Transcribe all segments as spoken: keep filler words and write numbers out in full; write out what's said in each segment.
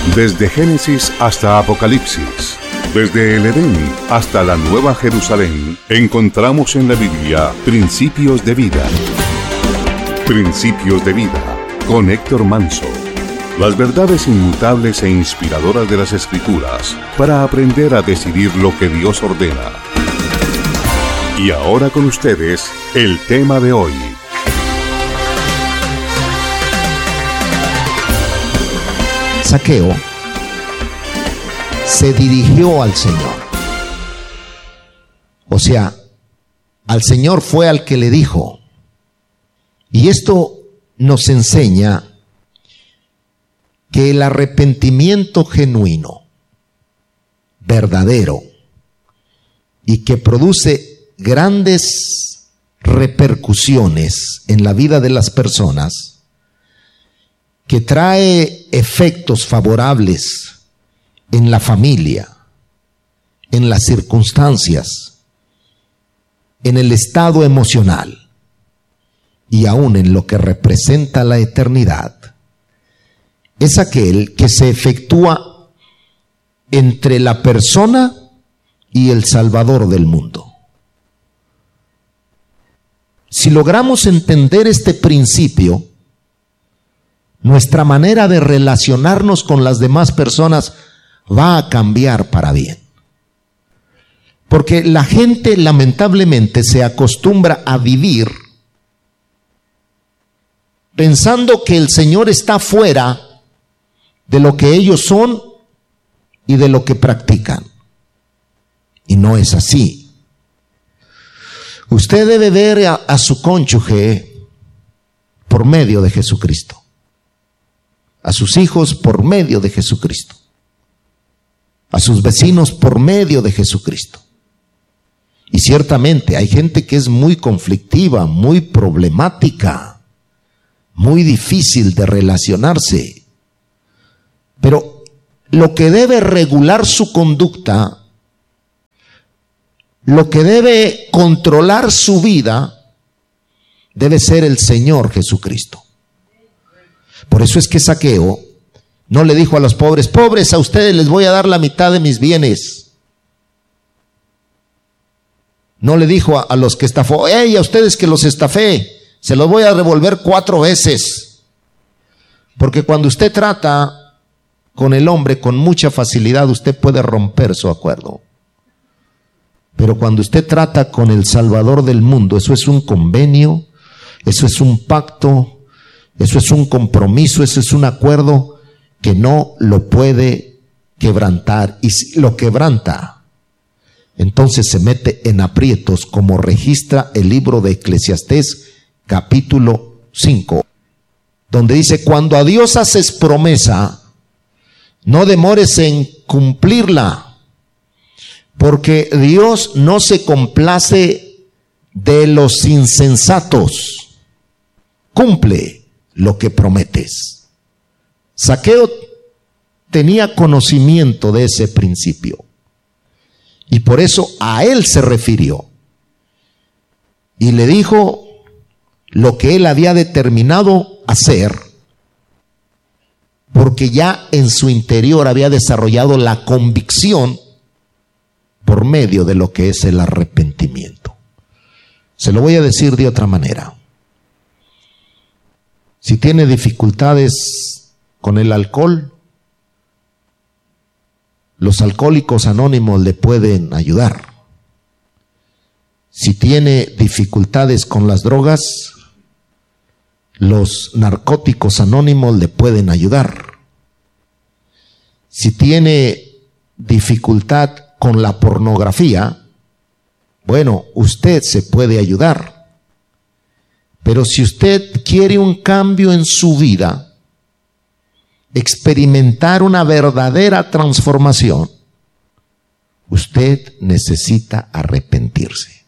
Desde Génesis hasta Apocalipsis, desde el Edén hasta la Nueva Jerusalén, encontramos en la Biblia principios de vida. Principios de vida, con Héctor Manso. Las verdades inmutables e inspiradoras de las Escrituras para aprender a decidir lo que Dios ordena. Y ahora con ustedes, el tema de hoy. Zaqueo se dirigió al Señor. O sea, al Señor fue al que le dijo. Y esto nos enseña que el arrepentimiento genuino, verdadero, y que produce grandes repercusiones en la vida de las personas, que trae efectos favorables en la familia, en las circunstancias, en el estado emocional y aún en lo que representa la eternidad, es aquel que se efectúa entre la persona y el Salvador del mundo. Si logramos entender este principio, nuestra manera de relacionarnos con las demás personas va a cambiar para bien. Porque la gente lamentablemente se acostumbra a vivir pensando que el Señor está fuera de lo que ellos son y de lo que practican. Y no es así. Usted debe ver a, a su cónyuge por medio de Jesucristo. A sus hijos por medio de Jesucristo. A sus vecinos por medio de Jesucristo. Y ciertamente hay gente que es muy conflictiva, muy problemática, muy difícil de relacionarse. Pero lo que debe regular su conducta, lo que debe controlar su vida, debe ser el Señor Jesucristo. Por eso es que Zaqueo no le dijo a los pobres: pobres, a ustedes les voy a dar la mitad de mis bienes. No le dijo a, a los que estafó: hey, a ustedes que los estafé, se los voy a devolver cuatro veces. Porque cuando usted trata con el hombre con mucha facilidad, usted puede romper su acuerdo. Pero cuando usted trata con el Salvador del mundo, eso es un convenio, eso es un pacto, eso es un compromiso, eso es un acuerdo que no lo puede quebrantar. Y si lo quebranta, entonces se mete en aprietos, como registra el libro de Eclesiastés capítulo cinco, donde dice: cuando a Dios haces promesa, no demores en cumplirla, porque Dios no se complace de los insensatos. Cumple lo que prometes. Zaqueo tenía conocimiento de ese principio y por eso a él se refirió y le dijo lo que él había determinado hacer, porque ya en su interior había desarrollado la convicción por medio de lo que es el arrepentimiento. Se lo voy a decir de otra manera. Si tiene dificultades con el alcohol, los alcohólicos anónimos le pueden ayudar. Si tiene dificultades con las drogas, los narcóticos anónimos le pueden ayudar. Si tiene dificultad con la pornografía, bueno, usted se puede ayudar. Pero si usted quiere un cambio en su vida, experimentar una verdadera transformación, usted necesita arrepentirse.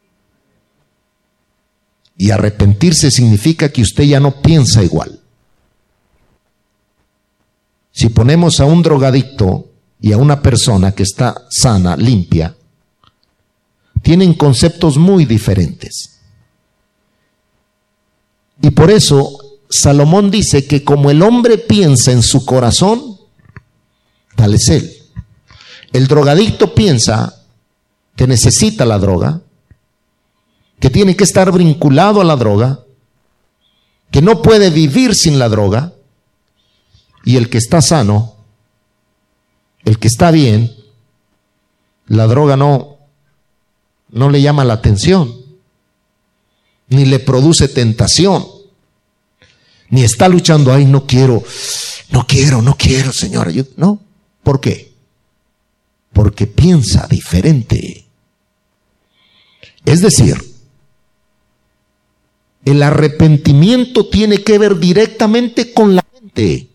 Y arrepentirse significa que usted ya no piensa igual. Si ponemos a un drogadicto y a una persona que está sana, limpia, tienen conceptos muy diferentes. Y por eso Salomón dice que como el hombre piensa en su corazón, tal es él. El drogadicto piensa que necesita la droga, que tiene que estar vinculado a la droga, que no puede vivir sin la droga, y el que está sano, el que está bien, la droga no, no le llama la atención, ni le produce tentación, ni está luchando, ay, no quiero, no quiero, no quiero, Señor, ayúdame. No, ¿por qué? Porque piensa diferente. Es decir, el arrepentimiento tiene que ver directamente con la mente.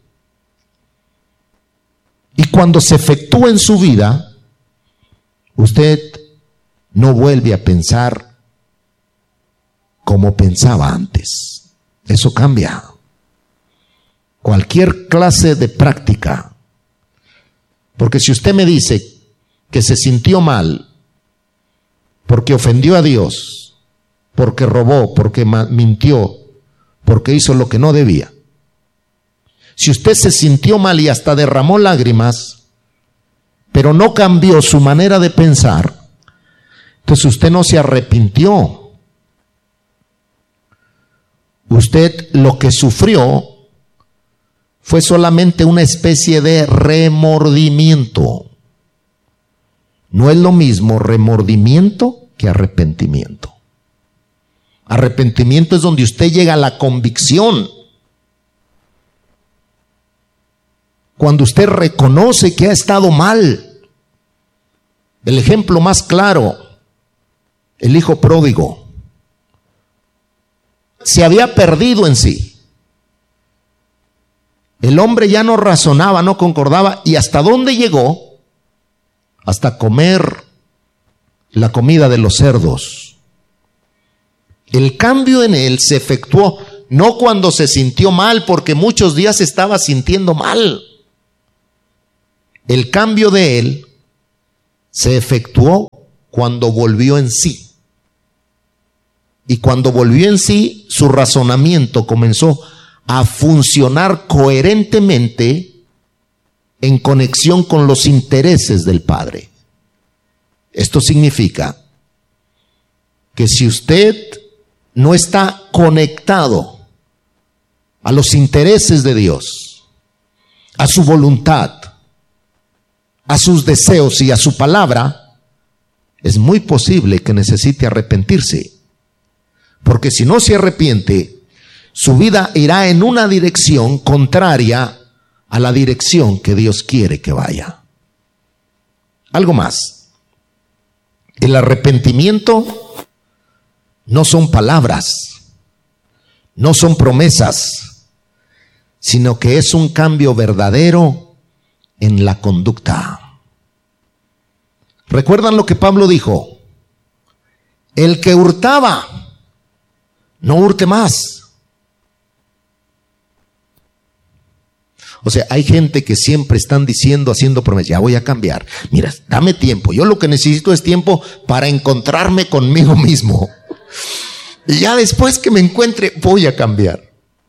Y cuando se efectúa en su vida, usted no vuelve a pensar como pensaba antes. Eso cambia. Cualquier clase de práctica. Porque si usted me dice que se sintió mal porque ofendió a Dios, porque robó, porque mintió, porque hizo lo que no debía. Si usted se sintió mal y hasta derramó lágrimas, pero no cambió su manera de pensar, entonces usted no se arrepintió. Usted lo que sufrió fue solamente una especie de remordimiento. No es lo mismo remordimiento que arrepentimiento. Arrepentimiento es donde usted llega a la convicción. Cuando usted reconoce que ha estado mal. El ejemplo más claro, el hijo pródigo. Se había perdido en sí. El hombre ya no razonaba, no concordaba. ¿Y hasta dónde llegó? Hasta comer la comida de los cerdos. El cambio en él se efectuó no cuando se sintió mal, porque muchos días se estaba sintiendo mal. El cambio de él se efectuó cuando volvió en sí. Y cuando volvió en sí, su razonamiento comenzó a funcionar coherentemente en conexión con los intereses del Padre. Esto significa que si usted no está conectado a los intereses de Dios, a su voluntad, a sus deseos y a su palabra, es muy posible que necesite arrepentirse. Porque si no se arrepiente, su vida irá en una dirección contraria a la dirección que Dios quiere que vaya. Algo más. El arrepentimiento no son palabras, no son promesas, sino que es un cambio verdadero en la conducta. ¿Recuerdan lo que Pablo dijo? El que hurtaba, no hurte más. O sea, hay gente que siempre están diciendo, haciendo promesas, ya voy a cambiar. Mira, dame tiempo. Yo lo que necesito es tiempo para encontrarme conmigo mismo. Y ya después que me encuentre, voy a cambiar.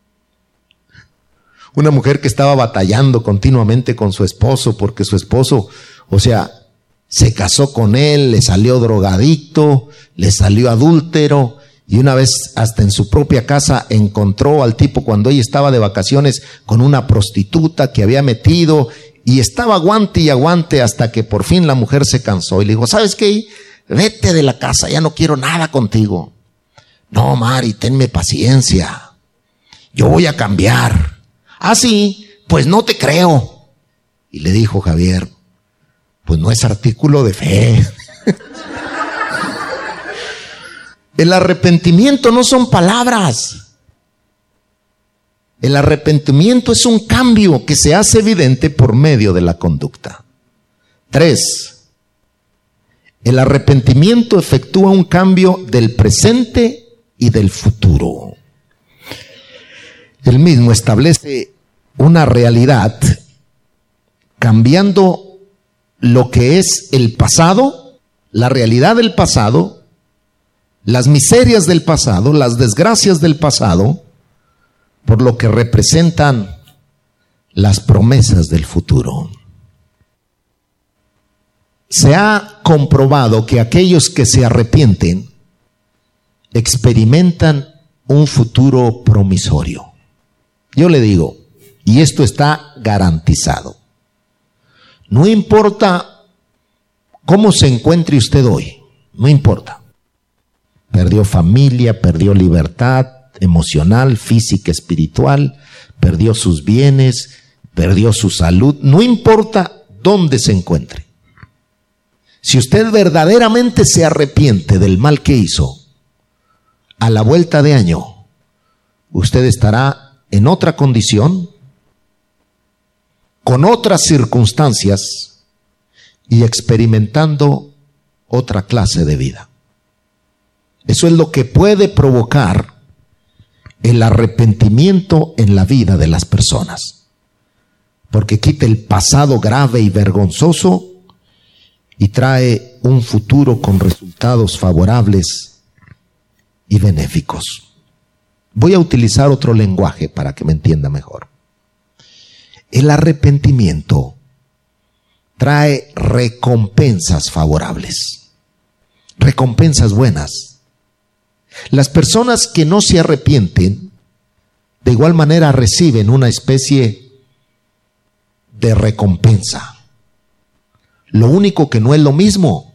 Una mujer que estaba batallando continuamente con su esposo, porque su esposo, o sea, se casó con él, le salió drogadicto, le salió adúltero, y una vez hasta en su propia casa encontró al tipo cuando ella estaba de vacaciones con una prostituta que había metido, y estaba aguante y aguante hasta que por fin la mujer se cansó y le dijo, ¿sabes qué? Vete de la casa, ya no quiero nada contigo. No, Mari, tenme paciencia. Yo voy a cambiar. Ah, sí, pues no te creo. Y le dijo Javier, pues no es artículo de fe. El arrepentimiento no son palabras. El arrepentimiento es un cambio que se hace evidente por medio de la conducta. Tres, el arrepentimiento efectúa un cambio del presente y del futuro. Él mismo establece una realidad cambiando lo que es el pasado, la realidad del pasado, las miserias del pasado, las desgracias del pasado, por lo que representan las promesas del futuro. Se ha comprobado que aquellos que se arrepienten experimentan un futuro promisorio. Yo le digo, y esto está garantizado, no importa cómo se encuentre usted hoy, no importa. Perdió familia, perdió libertad emocional, física, espiritual, perdió sus bienes, perdió su salud, no importa dónde se encuentre. Si usted verdaderamente se arrepiente del mal que hizo, a la vuelta de año, usted estará en otra condición, con otras circunstancias y experimentando otra clase de vida. Eso es lo que puede provocar el arrepentimiento en la vida de las personas, porque quita el pasado grave y vergonzoso y trae un futuro con resultados favorables y benéficos. Voy a utilizar otro lenguaje para que me entienda mejor. El arrepentimiento trae recompensas favorables, recompensas buenas. Las personas que no se arrepienten, de igual manera reciben una especie de recompensa. Lo único que no es lo mismo.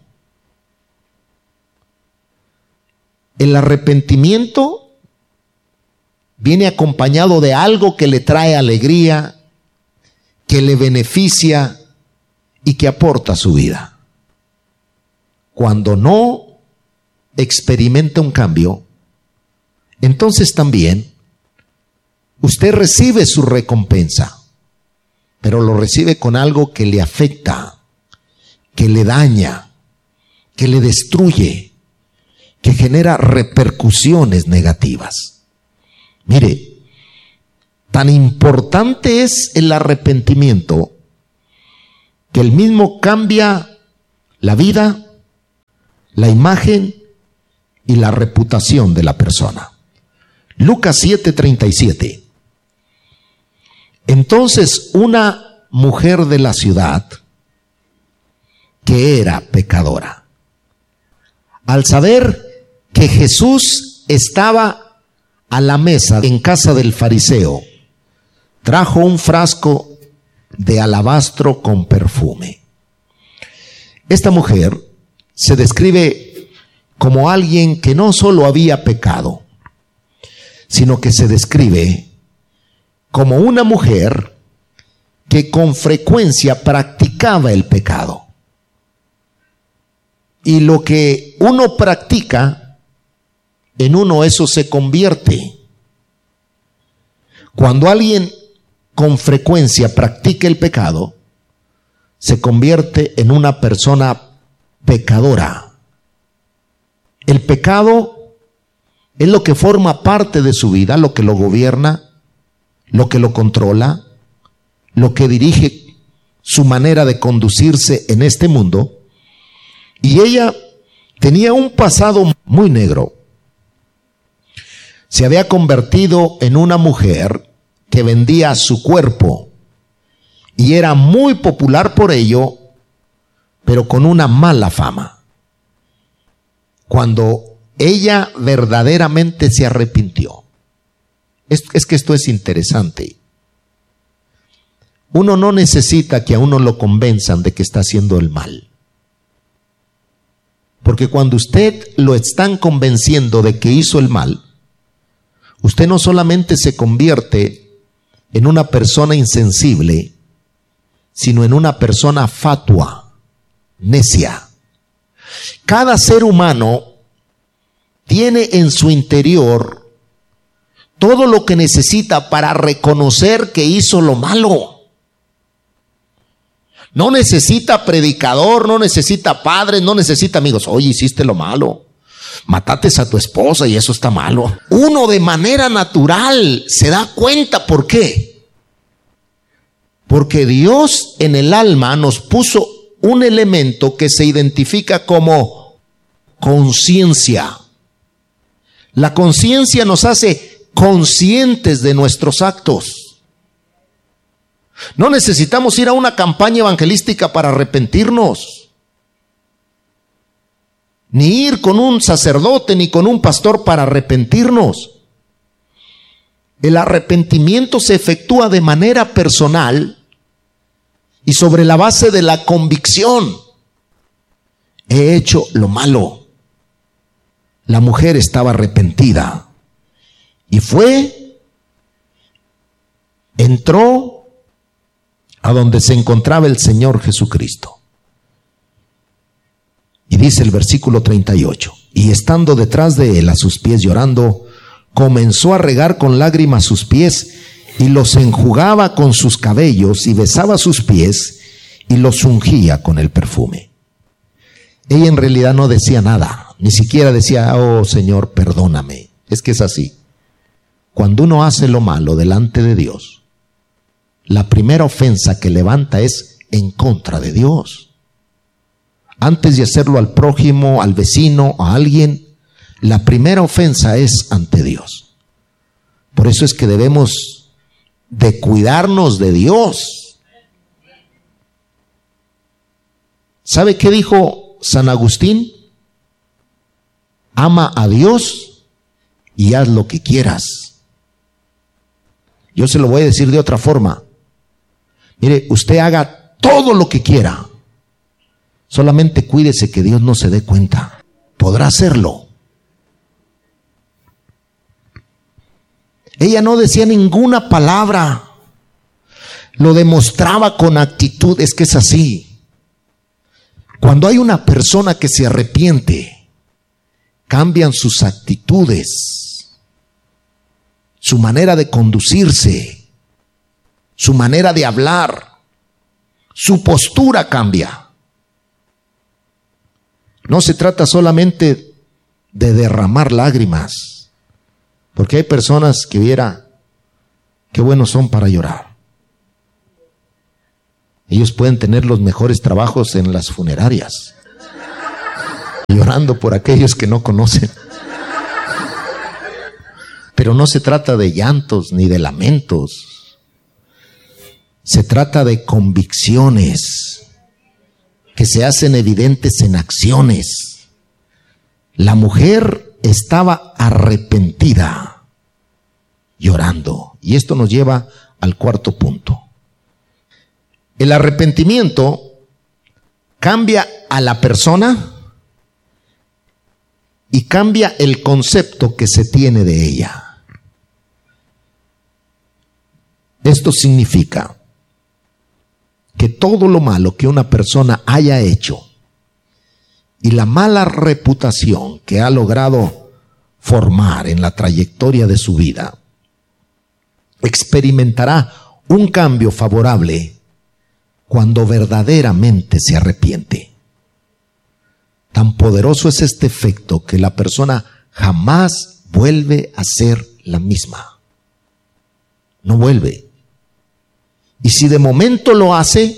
El arrepentimiento viene acompañado de algo que le trae alegría, que le beneficia y que aporta a su vida. Cuando no experimenta un cambio, entonces también usted recibe su recompensa, pero lo recibe con algo que le afecta, que le daña, que le destruye, que genera repercusiones negativas. Mire, tan importante es el arrepentimiento que el mismo cambia la vida, la imagen y la reputación de la persona. Lucas siete treinta y siete. Entonces una mujer de la ciudad, que era pecadora, al saber que Jesús estaba a la mesa en casa del fariseo, trajo un frasco de alabastro con perfume. Esta mujer se describe como alguien que no solo había pecado, sino que se describe como una mujer que con frecuencia practicaba el pecado. Y lo que uno practica, en uno eso se convierte. Cuando alguien con frecuencia practica el pecado, se convierte en una persona pecadora. El pecado es lo que forma parte de su vida, lo que lo gobierna, lo que lo controla, lo que dirige su manera de conducirse en este mundo. Y ella tenía un pasado muy negro. Se había convertido en una mujer que vendía su cuerpo y era muy popular por ello, pero con una mala fama. Cuando ella verdaderamente se arrepintió, es, es que esto es interesante. Uno no necesita que a uno lo convenzan de que está haciendo el mal. Porque cuando usted lo están convenciendo de que hizo el mal, usted no solamente se convierte en una persona insensible, sino en una persona fatua, necia. Cada ser humano tiene en su interior todo lo que necesita para reconocer que hizo lo malo. No necesita predicador, no necesita padre, no necesita amigos. Oye, hiciste lo malo, mataste a tu esposa y eso está malo. Uno de manera natural se da cuenta. ¿Por qué? Porque Dios en el alma nos puso un elemento que se identifica como conciencia. La conciencia nos hace conscientes de nuestros actos. No necesitamos ir a una campaña evangelística para arrepentirnos. ni ir con un sacerdote, ni con un pastor para arrepentirnos. El arrepentimiento se efectúa de manera personal y sobre la base de la convicción. He hecho lo malo. La mujer estaba arrepentida y fue, entró a donde se encontraba el Señor Jesucristo. Y dice el versículo treinta y ocho, y estando detrás de él a sus pies llorando, comenzó a regar con lágrimas sus pies y los enjugaba con sus cabellos y besaba sus pies y los ungía con el perfume. Ella en realidad no decía nada, ni siquiera decía, oh Señor, perdóname. Es que es así. Cuando uno hace lo malo delante de Dios, la primera ofensa que levanta es en contra de Dios. Antes de hacerlo al prójimo, al vecino, a alguien, la primera ofensa es ante Dios. Por eso es que debemos de cuidarnos de Dios. ¿Sabe qué dijo San Agustín? Ama a Dios y haz lo que quieras. Yo se lo voy a decir de otra forma. Mire, usted haga todo lo que quiera. Solamente cuídese que Dios no se dé cuenta. Podrá hacerlo. Ella no decía ninguna palabra. Lo demostraba con actitud. Es que es así. Cuando hay una persona que se arrepiente, cambian sus actitudes, su manera de conducirse, su manera de hablar, su postura cambia. No se trata solamente de derramar lágrimas, porque hay personas que viera qué buenos son para llorar. Ellos pueden tener los mejores trabajos en las funerarias, llorando por aquellos que no conocen. Pero no se trata de llantos ni de lamentos. Se trata de convicciones que se hacen evidentes en acciones. La mujer estaba arrepentida, llorando. Y esto nos lleva al cuarto punto. El arrepentimiento cambia a la persona y cambia el concepto que se tiene de ella. Esto significa que todo lo malo que una persona haya hecho y la mala reputación que ha logrado formar en la trayectoria de su vida, experimentará un cambio favorable cuando verdaderamente se arrepiente. Tan poderoso es este efecto que la persona jamás vuelve a ser la misma. No vuelve. Y si de momento lo hace,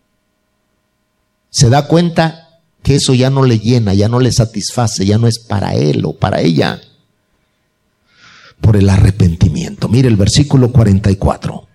se da cuenta que eso ya no le llena, ya no le satisface, ya no es para él o para ella. Por el arrepentimiento. Mire el versículo cuarenta y cuatro.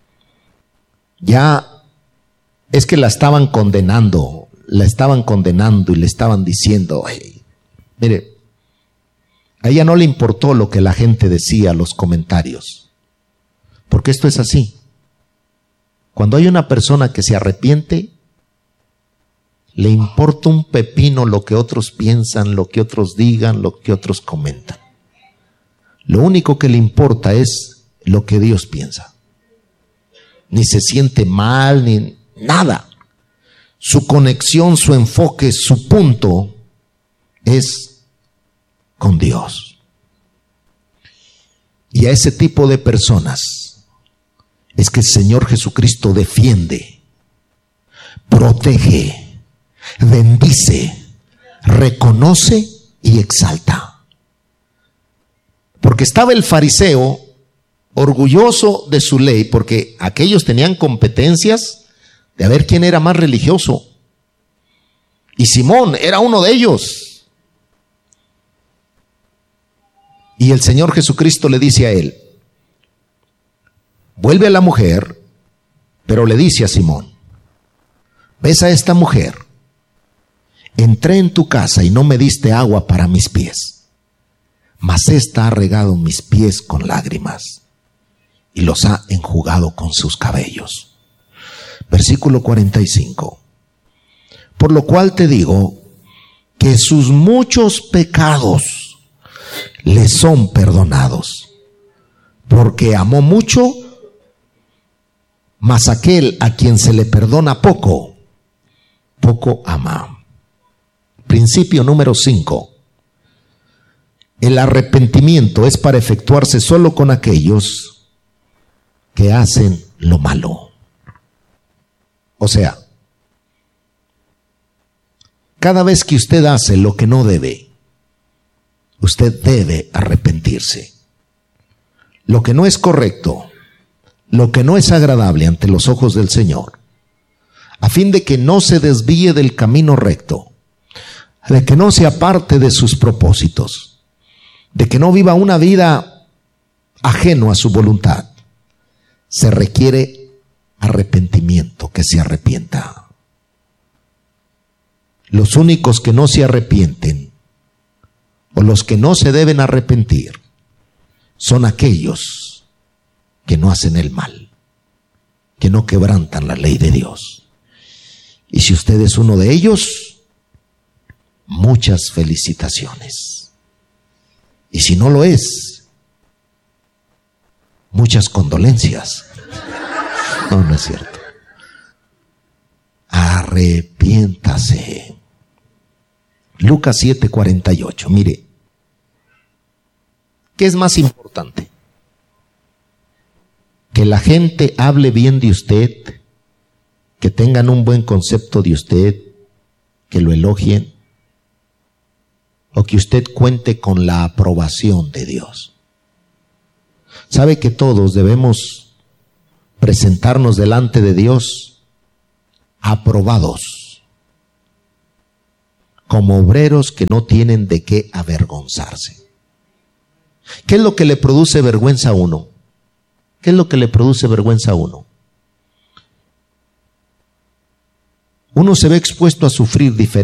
Ya es que la estaban condenando, la estaban condenando y le estaban diciendo, hey, mire, a ella no le importó lo que la gente decía, los comentarios. Porque esto es así. Cuando hay una persona que se arrepiente, le importa un pepino lo que otros piensan, lo que otros digan, lo que otros comentan. Lo único que le importa es lo que Dios piensa. Ni se siente mal, ni nada. Su conexión, su enfoque, su punto es con Dios. Y a ese tipo de personas es que el Señor Jesucristo defiende, protege, bendice, reconoce y exalta. Porque estaba el fariseo orgulloso de su ley, porque aquellos tenían competencias de a ver quién era más religioso. Y Simón era uno de ellos. Y el Señor Jesucristo le dice a él, vuelve a la mujer, pero le dice a Simón, ves a esta mujer, entré en tu casa y no me diste agua para mis pies, mas ésta ha regado mis pies con lágrimas y los ha enjugado con sus cabellos. Versículo cuarenta y cinco. Por lo cual te digo que sus muchos pecados le son perdonados, porque amó mucho, mas aquel a quien se le perdona poco, poco ama. Principio número cinco. El arrepentimiento es para efectuarse solo con aquellos que hacen lo malo. O sea, cada vez que usted hace lo que no debe, usted debe arrepentirse. Lo que no es correcto, lo que no es agradable ante los ojos del Señor, a fin de que no se desvíe del camino recto, de que no se aparte de sus propósitos, de que no viva una vida ajeno a su voluntad, se requiere arrepentimiento, que se arrepienta. Los únicos que no se arrepienten, o los que no se deben arrepentir, son aquellos que no hacen el mal, que no quebrantan la ley de Dios. Y si usted es uno de ellos, muchas felicitaciones. Y si no lo es, muchas condolencias. No, no es cierto. Arrepiéntase. Lucas siete cuarenta y ocho. Mire, ¿qué es más importante? Que la gente hable bien de usted, que tengan un buen concepto de usted, que lo elogien, o que usted cuente con la aprobación de Dios. ¿Sabe que todos debemos presentarnos delante de Dios aprobados, como obreros que no tienen de qué avergonzarse? ¿Qué es lo que le produce vergüenza a uno? ¿Qué es lo que le produce vergüenza a uno? Uno se ve expuesto a sufrir diferente.